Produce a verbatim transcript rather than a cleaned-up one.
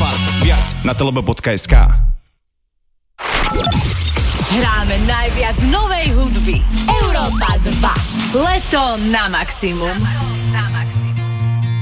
dva. Viac na telebe bodka es ká. Hráme najviac novej hudby. Európa dva. Leto na maximum.